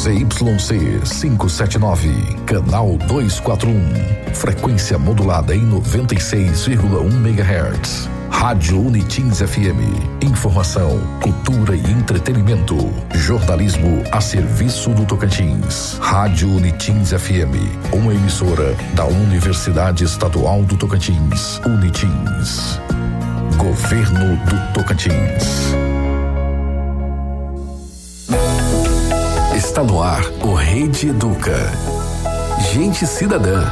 ZYC 579, canal 241, frequência modulada em 96,1 MHz. Rádio Unitins FM, informação, cultura e entretenimento, jornalismo a serviço do Tocantins. Rádio Unitins FM, uma emissora da Universidade Estadual do Tocantins, Unitins. Governo do Tocantins. Está no ar o Rede Educa. Gente cidadã.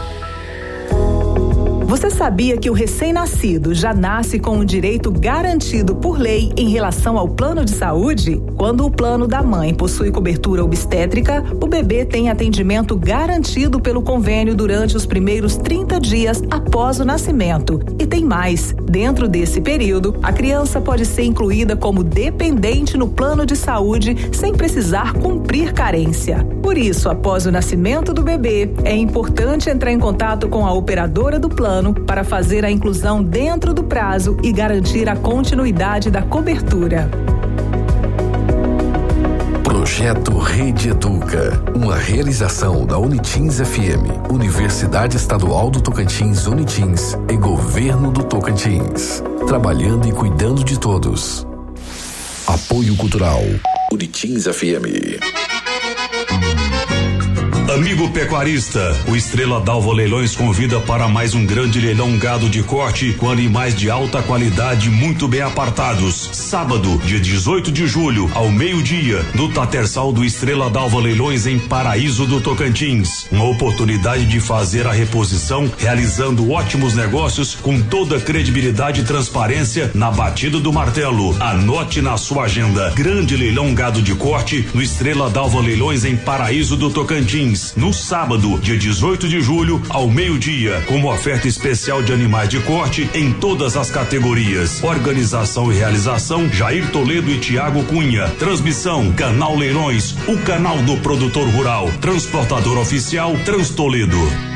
Você sabia que o recém-nascido já nasce com um direito garantido por lei em relação ao plano de saúde? Quando o plano da mãe possui cobertura obstétrica, o bebê tem atendimento garantido pelo convênio durante os primeiros 30 dias após o nascimento. E tem mais. Dentro desse período, a criança pode ser incluída como dependente no plano de saúde sem precisar cumprir carência. Por isso, após o nascimento do bebê, é importante entrar em contato com a operadora do plano para fazer a inclusão dentro do prazo e garantir a continuidade da cobertura. Projeto Rede Educa, uma realização da Unitins FM, Universidade Estadual do Tocantins, Unitins e Governo do Tocantins. Trabalhando e cuidando de todos. Apoio Cultural, Unitins FM. Amigo pecuarista, o Estrela d'Alva Leilões convida para mais um grande leilão gado de corte com animais de alta qualidade muito bem apartados. Sábado, dia 18 de julho, ao meio-dia, no Tatersal do Estrela d'Alva Leilões em Paraíso do Tocantins. Uma oportunidade de fazer a reposição, realizando ótimos negócios com toda a credibilidade e transparência na batida do martelo. Anote na sua agenda. Grande leilão gado de corte no Estrela d'Alva Leilões em Paraíso do Tocantins. No sábado, dia 18 de julho, ao meio-dia, como oferta especial de animais de corte em todas as categorias. Organização e realização, Jair Toledo e Tiago Cunha. Transmissão, Canal Leilões, o canal do produtor rural. Transportador oficial, Transtoledo.